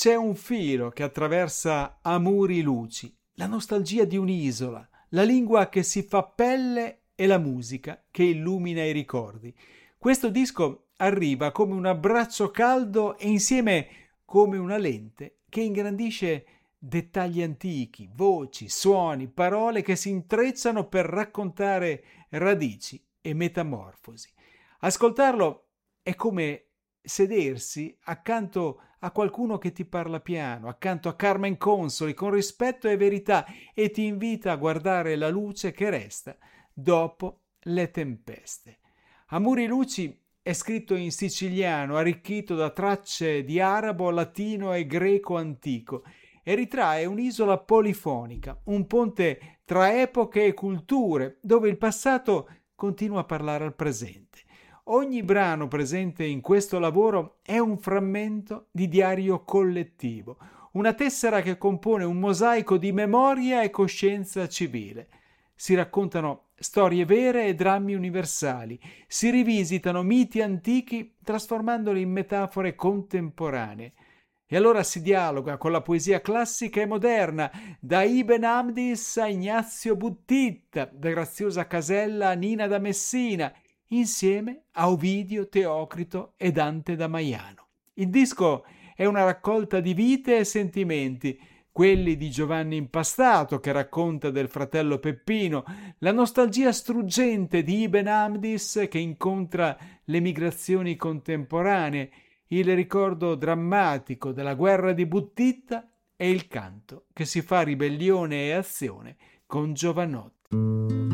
C'è un filo che attraversa Amuri Luci, la nostalgia di un'isola, la lingua che si fa pelle e la musica che illumina i ricordi. Questo disco arriva come un abbraccio caldo e insieme come una lente che ingrandisce dettagli antichi, voci, suoni, parole che si intrecciano per raccontare radici e metamorfosi. Ascoltarlo è come sedersi accanto a qualcuno che ti parla piano, accanto a Carmen Consoli, con rispetto e verità, e ti invita a guardare la luce che resta dopo le tempeste. Amuri Luci è scritto in siciliano, arricchito da tracce di arabo, latino e greco antico, e ritrae un'isola polifonica, un ponte tra epoche e culture, dove il passato continua a parlare al presente. Ogni brano presente in questo lavoro è un frammento di diario collettivo, una tessera che compone un mosaico di memoria e coscienza civile. Si raccontano storie vere e drammi universali, si rivisitano miti antichi trasformandoli in metafore contemporanee. E allora si dialoga con la poesia classica e moderna, da Ibn Amdis a Ignazio Buttitta, da Graziosa Casella a Nina da Messina, insieme a Ovidio, Teocrito e Dante da Maiano. Il disco è una raccolta di vite e sentimenti, quelli di Giovanni Impastato che racconta del fratello Peppino, la nostalgia struggente di Ibn Amdis che incontra le migrazioni contemporanee, il ricordo drammatico della guerra di Buttitta e il canto che si fa ribellione e azione con Giovanotti.